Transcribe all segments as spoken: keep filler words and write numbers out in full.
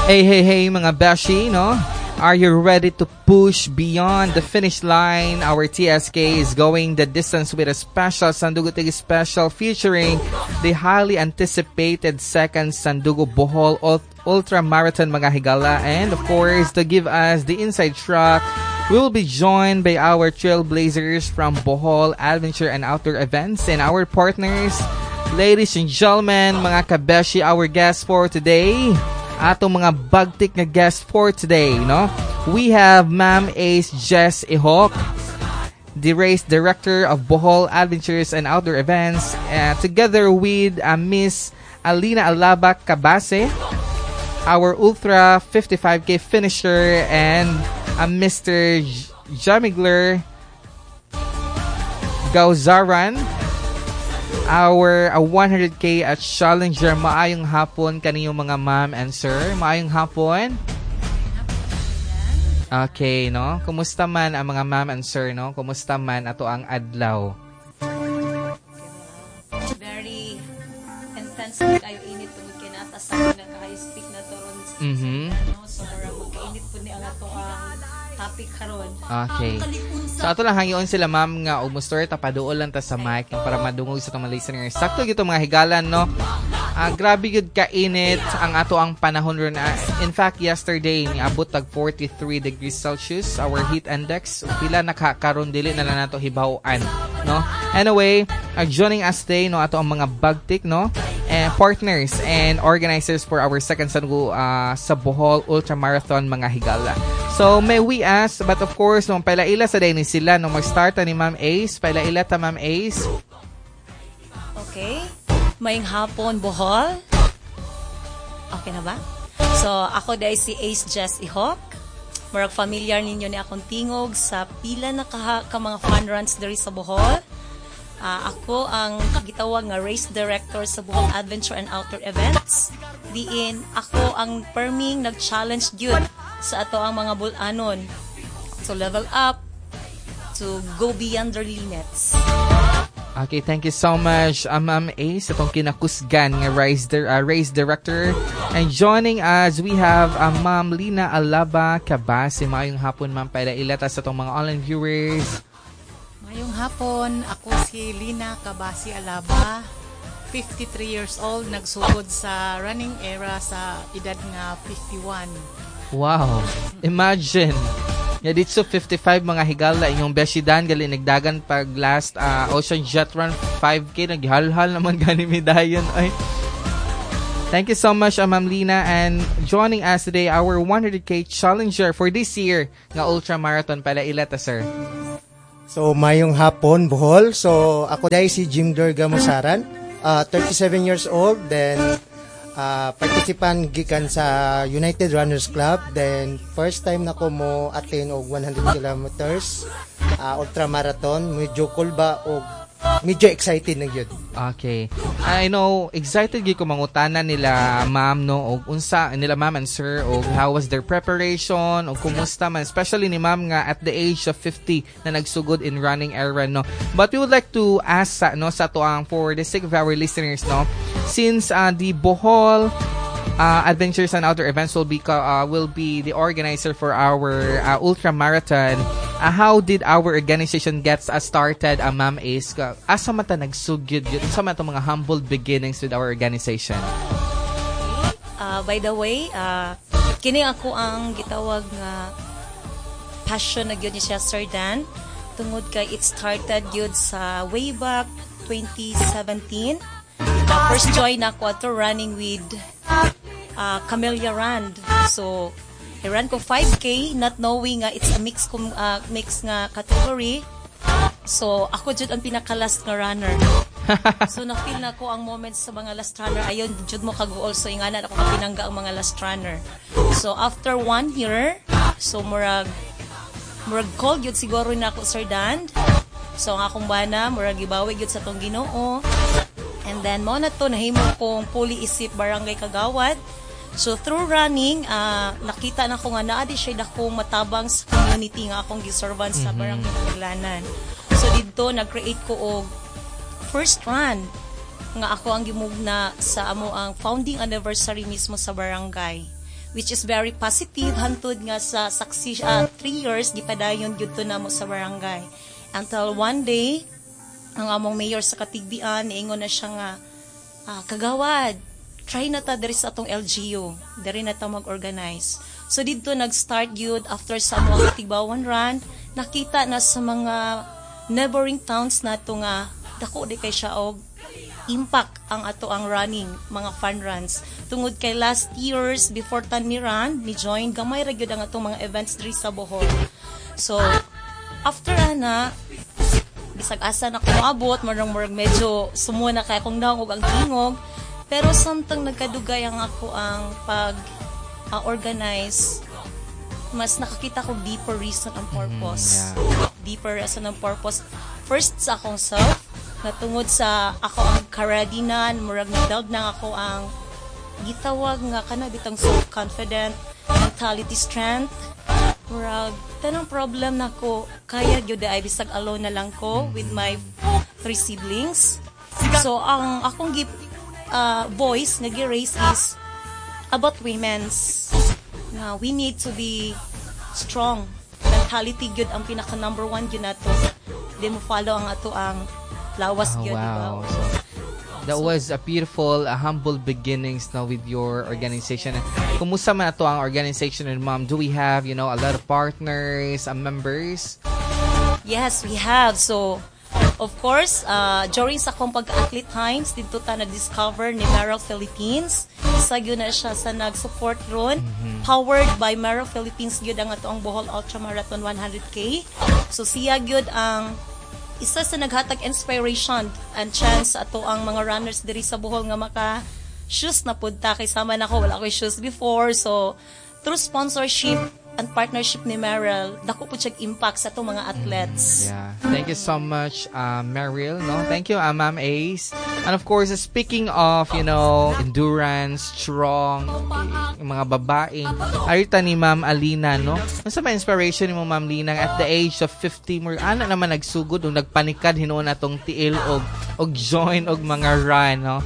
Hey, hey, hey mga beshi, no? Are you ready to push beyond the finish line? Our T S K is going the distance with a special Sandugo Tigi special featuring the highly anticipated second Sandugo Bohol Ultra Marathon mga higala. And of course, to give us the inside track, we will be joined by our trailblazers from Bohol Adventure and Outdoor Events and our partners. Ladies and gentlemen, mga kabeshi, our guest for today, atong mga bagtik na guest for today, no? We have Ma'am Ace Jess Ihok, the race director of Bohol Adventures and Outdoor Events, uh, together with uh, Miss Alina Alaba Cabase, our Ultra fifty-five K finisher, and uh, Mister Jamigler Gauzaran, our uh, one hundred K at challenger. Maayong hapon kaniyong mga ma'am and sir. Maayong hapon. Okay, no? Kumusta man ang mga ma'am and sir, no? Kumusta man ato ang adlaw? Very intense kayo init tungod kay nata sa mga high speak na toron. Mhm. No, so mura magkainit pud ni ang ato ang topic karon. Okay. So ato lang hangyoon sila ma'am nga og mo-story ta paduol lang ta sa mic para madungog sa tong listeners. Sakto gito mga higalan, no. Ah, uh, grabe gud ka init ang ato ang panahon ron. Uh, in fact, yesterday niabot tag forty-three degrees Celsius our heat index. Pila nakakaron dili na lang nato hibaw-an, no. Anyway, uh, joining us today, no, ato ang mga bagtik, no, and partners and organizers for our second Sandugo uh, sa Bohol Ultra Marathon mga higala. So may we ask, but of course, no, paila-ila sa day ni sila no mag-start ni Ma'am Ace. Paila-ila ta Ma'am Ace. Okay. Maying hapon Bohol. Okay na ba? So ako dai si Ace Jess Ihok. Murag familiar ninyo ni akong tingog sa pila na ka, ka mga fun runs diri sa Bohol. Uh, ako ang gitawag nga race director sa Bohol Adventure and Outdoor Events. Diin ako ang perming nag-challenge gyud sa ato ang mga bulanon to level up, to go beyond their limits. Okay, thank you so much, uh, Ma'am Ace, itong kinakusgan nga race, di- uh, race director. And joining us, we have uh, Ma'am Lina Alaba Cabase. Maayong hapon, Ma'am, para ilata sa itong mga online viewers. Maayong hapon, ako si Lina Cabase Alaba, fifty-three years old, nagsugod sa running era sa edad nga fifty-one. Wow, imagine. Yeah, dito fifty-five mga higala inyong besidan gali nagdagan pag last uh, Ocean Jet Run five K naghalhal naman gani medayon ay. Thank you so much uh, Ma'am Lina, and joining us today our one hundred K challenger for this year nga ultra marathon pala ilata sir. So mayong hapon Bohol. So ako dai si Jim Gamusaran, uh, thirty-seven years old, then Uh, participant gikan sa United Runners Club, then first time na ko mo attain og one hundred kilometers uh, ultra marathon. Medyo cool ba og medyo excited na gyud. Okay, I know excited gyud ko mangutana nila ma'am no og unsa nila ma'am and sir og how was their preparation og kumusta man, especially ni ma'am nga at the age of fifty na nagsugod in running era, no. But we would like to ask sa, no, sa tuang for the sake of our listeners, no, since uh, the Bohol uh, Adventures and Outdoor Events will be uh, will be the organizer for our uh, ultra marathon. Uh, how did our organization gets uh, started, uh, Ma'am Ace? Uh, asa man ta nagsugyod yun? Asa man mga humble beginnings with our organization? Uh, by the way, uh, kini ako ang gitawag nga passion na gyud ni siya Sir Dan. Tungod kay it started gyud sa way back twenty seventeen. Uh, first join ako ato running with uh, Camellia Rand. So I ran ko five K not knowing nga uh, it's a mix kum, uh, mix nga category. So ako jud ang pinaka last nga runner. So na-feel na ko ang moments sa mga last runner. Ayon jud mo kag-goal, so ingana ako kapinangga ang mga last runner. So after one year, so murag murag call gyud siguro na ako Sir Dan. So ang akong bana murag gibawi gyud sa tong Ginoo. And then mo na to nahimo kong puli isip barangay Kagawad. So through running, uh, nakita na ko nga naa di siya dakong matabang sa community nga akong giservan sa barangay Paglanan. So didto nag-create ko og first run nga ako ang gimugna sa amo ang founding anniversary mismo sa barangay. which is very positive hantod nga sa saksi uh, three years gipadayon gyud to namo sa barangay. Until one day ang among mayor sa Katigbian niingon na siya nga uh, kagawad, try na ta diri sa atong L G U, diri na ta mag-organize. So dito nag-start gyud after sa mga Tigbawan run, nakita na sa mga neighboring towns nato nga dako di kay siya og impact ang ato ang running mga fun runs tungod kay last years before tan ni run ni join gamay ra gyud ang atong mga events diri sa Bohol. So after ana bisag asa na ko moabot marang murag medyo sumo na kay akong daw og ang tingog, pero samtang nagkadugay ang ako ang pag uh, organize, mas nakakita ko deeper reason and purpose. Mm, yeah. Deeper reason and purpose. First sa akong self, natungod sa ako ang karadinan, murag na-build na ako ang gitawag nga kana bitang self-confident, mentality strength. Murag, tanang problem na ko, kaya gyud ay bisag alone na lang ko with my three siblings. So, ang akong gi, uh, voice nga gi-raise is about women's. Na we need to be strong. Mentality gyud ang pinaka number one gyud nato. Di mo follow ang ato ang lawas Oh, gyud, wow. diba? So, that was a beautiful, a humble beginnings now with your organization. Kumusta man ato ang organization and mom? Do we have, you know, a lot of partners, uh, members? Yes, we have. So, of course, uh, during sa akong pag-athlete times, dito ta na-discover ni Merrill Philippines. Isa yun na siya sa nag-support ron. Mm-hmm. Powered by Merrill Philippines, yun ang ato ang Bohol Ultra Marathon one hundred K. So, siya yun ang isa sa naghatag inspiration and chance ato ang mga runners diri sa Bohol nga maka shoes na punta kay sama na ko, wala ko shoes before. So, through sponsorship and partnership ni Merrill, dako po siya impact sa itong mga athletes. Yeah. Thank you so much, uh, Merrill. No? Thank you, uh, Ma'am Ace. And of course, uh, speaking of, you know, endurance, strong, yung mga babae, arita ni Ma'am Alina, no? Nasa ba inspiration ni mo, Ma'am Lina, at the age of fifty, mo, ana naman nagsugod, o nagpanikad, hinuon atong tiil, og, og join, og mga run, no?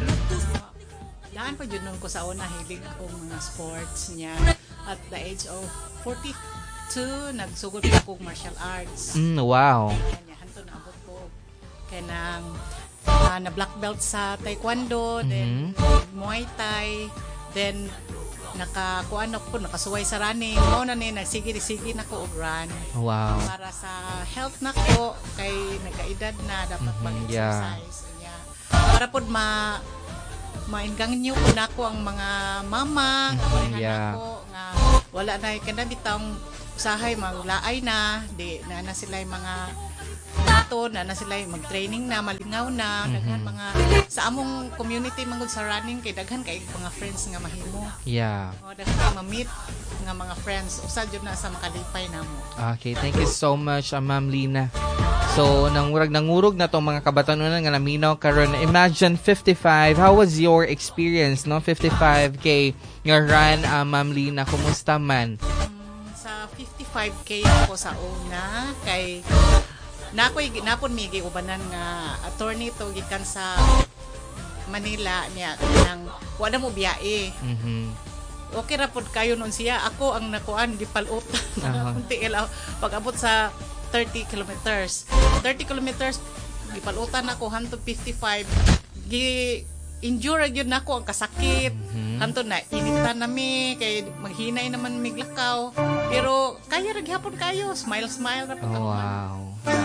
Daan pa yun nung ko sa una, hilig ko mga sports niya. At the age of forty-two, nagsugod ko martial arts. Mm, wow. Kanya, hanto na abot ko. Kaya nang uh, na black belt sa taekwondo, mm-hmm. then Muay Thai, then nakakuan ako, nakasuway sa running. Mao na ni, nagsige-sige na ko og run. Wow. Para sa health na ko, kay nagkaedad na, dapat Mm-hmm, mag-exercise. Yeah. Para pod ma maingganyo ko na ko ang mga mama, Mm-hmm, yeah. yeah. Ako, nga wala na kana bitang usahay maglaay na, di na na sila yung mga nato na na sila yung mag-training na malingaw na, mm-hmm. daghan mga sa among community mangod sa running kay daghan kay mga friends nga mahimo. Yeah. O daghan kay ma-meet nga mga friends usa jud na sa makalipay namo. Okay, thank you so much, uh, Ma'am Lina. So, nangurag nangurog na tong mga kabatanunan nga naminaw karon. Imagine fifty-five. How was your experience, no? fifty-five K nga run, uh, Ma'am Lina. Kumusta man? Um, sa fifty-five K ako sa una kay nakoy napon mi giubanan nga attorney to gikan sa Manila niya nang wala mo biyae. Mhm. Okay ra pod kayo nun siya. Ako ang nakuan gipalot. Uh-huh. Kunti ila pag-abot sa thirty kilometers. thirty kilometers gipalutan ako hantod fifty-five. Gi injure gyud nako ang kasakit. Mm-hmm. Hantod na initan nami kay maghinay naman miglakaw. Pero kaya ra gyapon kayo. Smile smile ra pod. Oh, wow.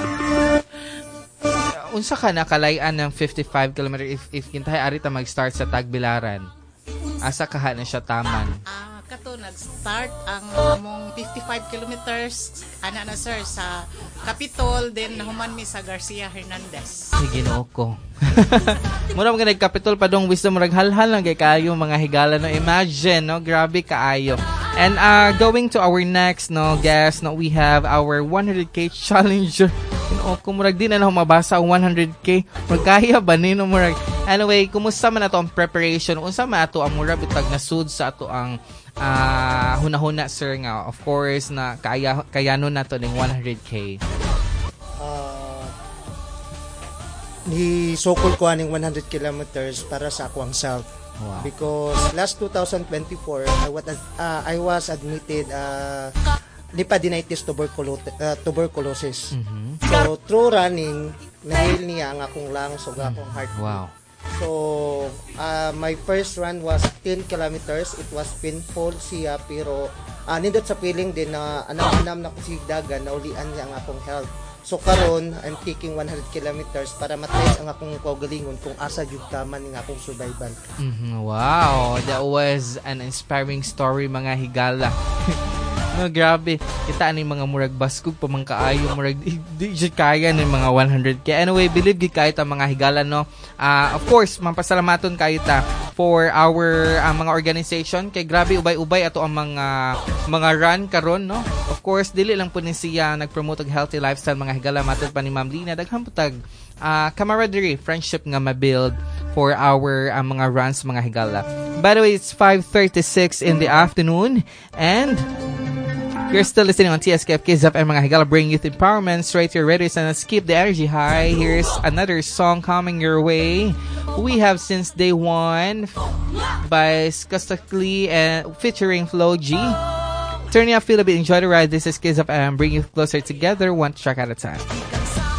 Unsa ka nakalayan ng fifty-five kilometer if if kintahay ari ta mag-start sa Tagbilaran? Asa kaha na siya taman? Ah, kato nag-start ang among fifty-five kilometers ana na sir sa Capitol, then nahuman mi sa Garcia Hernandez. Sige Ginoo ko. Mura mga nagkapitol pa dong wisdom murag halhal lang kay kayo mga higala no. Imagine no, grabe kaayo. And uh going to our next no guest no, we have our one hundred K challenger. Ginoo ko murag di na lang mabasa ang one hundred K. Magkaya ba nino murag. Anyway, kumusta man ato ang preparation? Unsa man ato ang mura bitag nasud sa ato ang uh, hunahuna sir nga of course na kaya kayanon nato ning one hundred K. Uh, ni sokol ko aning one hundred kilometers para sa akong self. Wow. Because last twenty twenty-four, I was, uh, I was admitted uh, lipadenitis tuberculosis. Uh, tuberculosis. Mhm. So, through running, nahil niya ang akong lungs o akong heart. Wow. So, uh, my first run was ten kilometers. It was painful siya, pero uh, nindot sa feeling din na anam-anam na ko si dagan, naulian niya ang akong health. So, karon I'm taking one hundred kilometers para matest ang akong kaugalingon kung asa jud taman ng akong survival. Mhm. Wow, that was an inspiring story, mga higala. No, grabe. Kita ni mga murag baskog pa man kaayo, murag di, di jud kaya ni mga one hundred K. Anyway, believe gid kayo ta mga higala, no. Uh, of course, mapasalamaton kayo ta for our uh, mga organization kay grabe ubay-ubay ato ang mga mga run karon, no. Of course, dili lang po ni siya nagpromote og healthy lifestyle, mga higala, matod pa ni Ma'am Lina daghang putag uh, camaraderie, friendship nga ma-build for our uh, mga runs, mga higala. By the way, it's five thirty-six in the afternoon and you're still listening on T S K F Kids Up and mga higala, bring youth empowerment straight to your radio, and let's keep the energy high. Here's another song coming your way. We have Since Day One by Skastakli and featuring Flo G. Turn it up, feel a bit, enjoy the ride. This is Kids Up and bring you closer together, one track at a time.